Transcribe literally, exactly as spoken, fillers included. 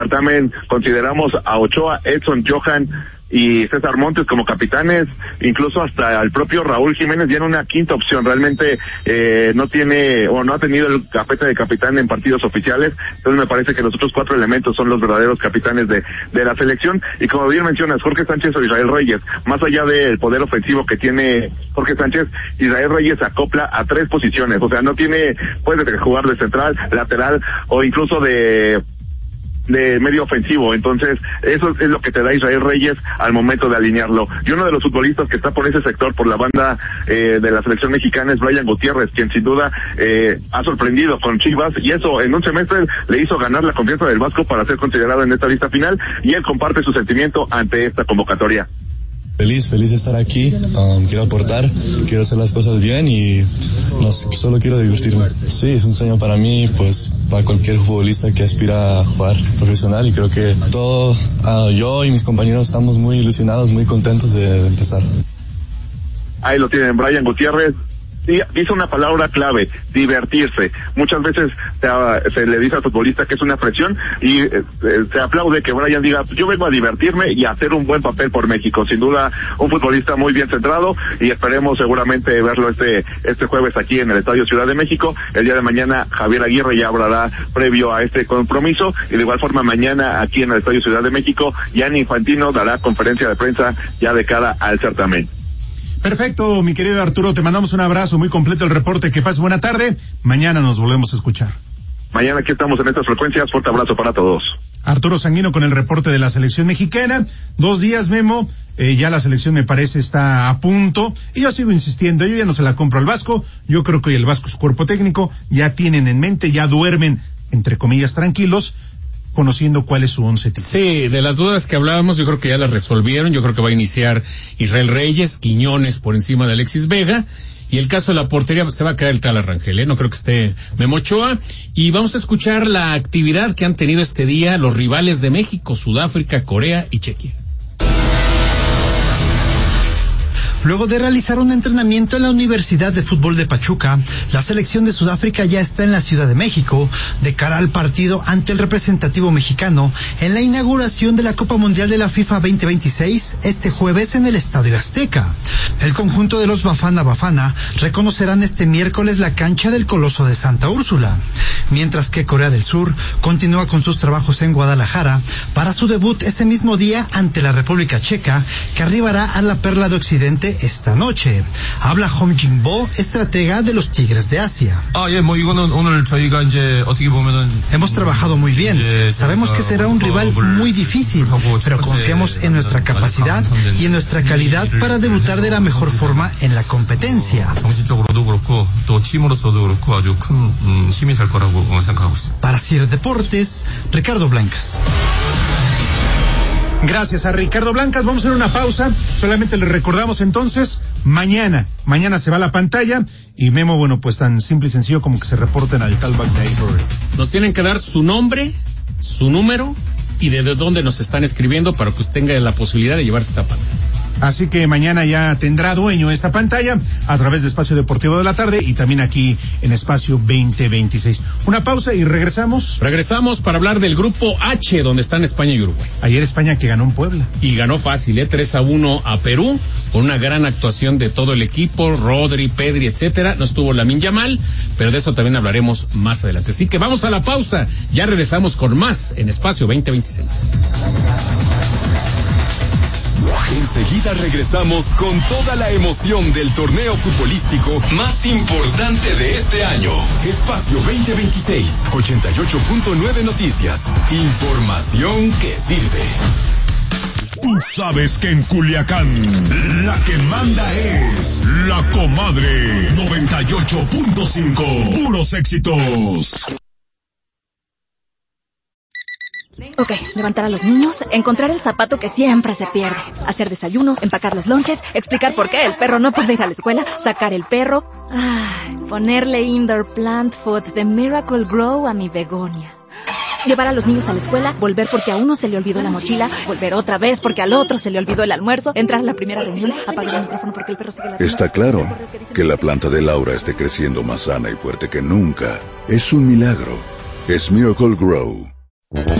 certamen consideramos a Ochoa, Edson, Johan y César Montes como capitanes, incluso hasta el propio Raúl Jiménez ya en una quinta opción. Realmente eh, no tiene o no ha tenido el gafete de capitán en partidos oficiales, entonces me parece que los otros cuatro elementos son los verdaderos capitanes de, de la selección. Y como bien mencionas, Jorge Sánchez o Israel Reyes, más allá del poder ofensivo que tiene Jorge Sánchez, Israel Reyes se acopla a tres posiciones, o sea, no tiene, puede jugar de central, lateral o incluso de de medio ofensivo. Entonces eso es lo que te da Israel Reyes al momento de alinearlo. Y uno de los futbolistas que está por ese sector, por la banda eh, de la selección mexicana, es Brian Gutiérrez, quien sin duda eh, ha sorprendido con Chivas, y eso en un semestre le hizo ganar la confianza del Vasco para ser considerado en esta lista final, y él comparte su sentimiento ante esta convocatoria. Feliz, feliz de estar aquí, um, quiero aportar, quiero hacer las cosas bien y no, solo quiero divertirme. Sí, es un sueño para mí, pues para cualquier futbolista que aspira a jugar profesional, y creo que todo, uh, yo y mis compañeros estamos muy ilusionados, muy contentos de, de empezar. Ahí lo tienen, Brian Gutiérrez. Sí, dice una palabra clave, divertirse. Muchas veces se, se le dice al futbolista que es una presión, y eh, se aplaude que Brian diga, yo vengo a divertirme y a hacer un buen papel por México. Sin duda, un futbolista muy bien centrado, y esperemos seguramente verlo este este jueves aquí en el Estadio Ciudad de México. El día de mañana Javier Aguirre ya hablará previo a este compromiso, y de igual forma mañana aquí en el Estadio Ciudad de México Gianni Infantino dará conferencia de prensa ya de cara al certamen. Perfecto, mi querido Arturo, te mandamos un abrazo, muy completo el reporte, que pases buena tarde, mañana nos volvemos a escuchar. Mañana aquí estamos en estas frecuencias, fuerte abrazo para todos. Arturo Sanguino con el reporte de la selección mexicana. Dos días, Memo, eh, ya la selección me parece está a punto, y yo sigo insistiendo, yo ya no se la compro al Vasco, yo creo que hoy el Vasco, su cuerpo técnico, ya tienen en mente, ya duermen, entre comillas, tranquilos, conociendo cuál es su once titular. Sí, de las dudas que hablábamos, yo creo que ya las resolvieron. Yo creo que va a iniciar Israel Reyes, Quiñones por encima de Alexis Vega, y el caso de la portería se va a quedar el tal Rangel, ¿eh? No creo que esté Memo Ochoa. Y vamos a escuchar la actividad que han tenido este día los rivales de México, Sudáfrica, Corea y Chequia. Luego de realizar un entrenamiento en la Universidad de Fútbol de Pachuca, la selección de Sudáfrica ya está en la Ciudad de México de cara al partido ante el representativo mexicano en la inauguración de la Copa Mundial de la FIFA veinte veintiséis este jueves en el Estadio Azteca. El conjunto de los Bafana Bafana reconocerán este miércoles la cancha del Coloso de Santa Úrsula, mientras que Corea del Sur continúa con sus trabajos en Guadalajara para su debut ese mismo día ante la República Checa, que arribará a la Perla de Occidente esta noche. Habla Hong Jin-bo, estratega de los Tigres de Asia. Hemos trabajado muy bien. Sabemos que será un rival muy difícil, pero confiamos en nuestra capacidad y en nuestra calidad para debutar de la mejor forma en la competencia. Para C I R Deportes, Ricardo Blancas. Gracias a Ricardo Blancas. Vamos a hacer una pausa. Solamente les recordamos entonces, mañana, mañana se va a la pantalla, y Memo, bueno, pues tan simple y sencillo como que se reporten al Talback Day. Nos tienen que dar su nombre, su número y de dónde nos están escribiendo para que usted tenga la posibilidad de llevarse esta pantalla. Así que mañana ya tendrá dueño esta pantalla a través de Espacio Deportivo de la Tarde y también aquí en Espacio veinte veintiséis. Una pausa y regresamos. Regresamos para hablar del grupo H, donde están España y Uruguay. Ayer España que ganó en Puebla. Y ganó fácil, ¿eh? tres a uno a Perú, con una gran actuación de todo el equipo, Rodri, Pedri, etcétera. No estuvo Lamine Yamal, pero de eso también hablaremos más adelante. Así que vamos a la pausa, ya regresamos con más en Espacio veinte veintiséis. Enseguida regresamos con toda la emoción del torneo futbolístico más importante de este año. Espacio veinte veintiséis, ochenta y ocho punto nueve Noticias. Información que sirve. Tú sabes que en Culiacán la que manda es La Comadre noventa y ocho punto cinco. Puros éxitos. Ok, levantar a los niños, encontrar el zapato que siempre se pierde, hacer desayuno, empacar los lonches, explicar por qué el perro no puede ir a la escuela, sacar el perro, ay, ponerle indoor plant food de Miracle Grow a mi begonia. Llevar a los niños a la escuela, volver porque a uno se le olvidó la mochila, volver otra vez porque al otro se le olvidó el almuerzo, entrar a la primera reunión, apagar el micrófono porque el perro sigue ladrando. Está claro que la planta de Laura esté creciendo más sana y fuerte que nunca. Es un milagro. Es Miracle Grow.